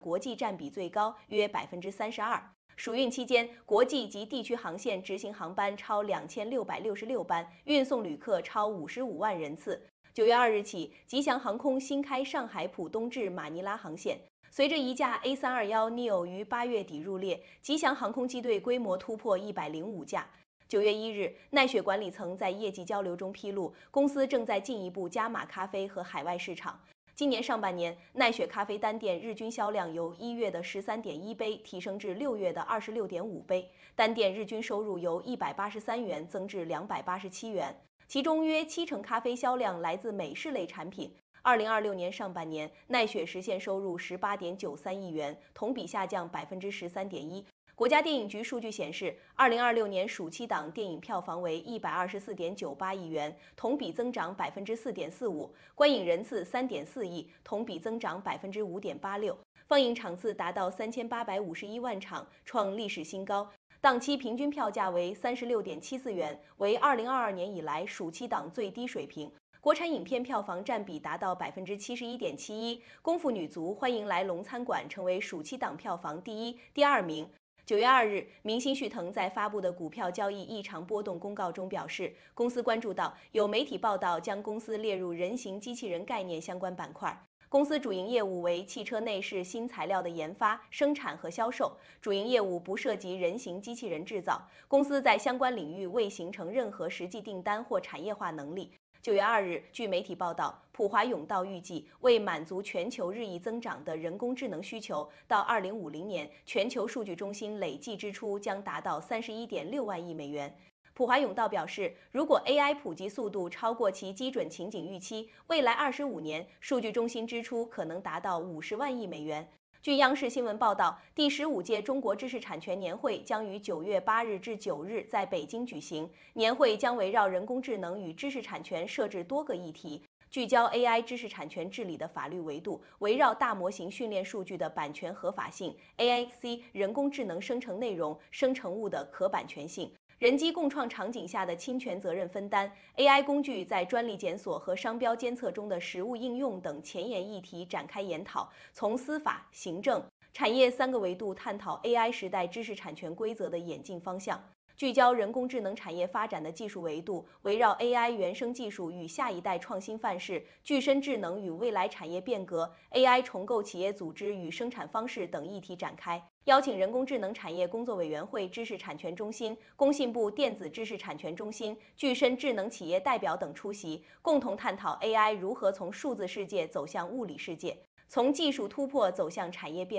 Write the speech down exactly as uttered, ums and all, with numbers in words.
国际占比最高，约百分之三十二。暑运期间，国际及地区航线执行航班超两千六百六十六班，运送旅客超五十五万人次。九月二日起，吉祥航空新开上海浦东至马尼拉航线。随着一架 A 三二一 neo 于八月底入列，吉祥航空机队规模突破一百零五架。九月一日，奈雪管理层在业绩交流中披露，公司正在进一步加码咖啡和海外市场。今年上半年，奈雪咖啡单店日均销量由一月的十三点一杯提升至六月的二十六点五杯，单店日均收入由一百八十三元增至两百八十七元，其中约七成咖啡销量来自美式类产品。二零二六年上半年，奈雪实现收入十八点九三亿元，同比下降百分之十三点一。国家电影局数据显示，二零二六年暑期档电影票房为一百二十四点九八亿元，同比增长百分之四点四五，观影人次三点四亿，同比增长百分之五点八六，放映场次达到三千八百五十一万场，创历史新高。档期平均票价为三十六点七四元，为二零二二年以来暑期档最低水平。国产影片票房占比达到百分之七十一点七一，《功夫女足欢迎来龙餐馆》成为暑期档票房第一、第二名。九月二日，明星旭腾在发布的股票交易异常波动公告中表示，公司关注到有媒体报道将公司列入人形机器人概念相关板块。公司主营业务为汽车内饰新材料的研发、生产和销售，主营业务不涉及人形机器人制造。公司在相关领域未形成任何实际订单或产业化能力。九月二日，据媒体报道，普华永道预计为满足全球日益增长的人工智能需求，到二零五零年，全球数据中心累计支出将达到三十一点六万亿美元。普华永道表示，如果 A I 普及速度超过其基准情景预期，未来二十五年数据中心支出可能达到五十万亿美元。据央视新闻报道，第十五届中国知识产权年会将于九月八日至九日在北京举行。年会将围绕人工智能与知识产权设置多个议题，聚焦 A I 知识产权治理的法律维度，围绕大模型训练数据的版权合法性、A I C 人工智能生成内容、生成物的可版权性。人机共创场景下的侵权责任分担、A I 工具在专利检索和商标监测中的实务应用等前沿议题展开研讨，从司法、行政、产业三个维度探讨 A I 时代知识产权规则的演进方向。聚焦人工智能产业发展的技术维度，围绕 A I 原生技术与下一代创新范式、具身智能与未来产业变革、A I 重构企业组织与生产方式等议题展开。邀请人工智能产业工作委员会知识产权中心、工信部电子知识产权中心、具身智能企业代表等出席，共同探讨 A I 如何从数字世界走向物理世界，从技术突破走向产业变革。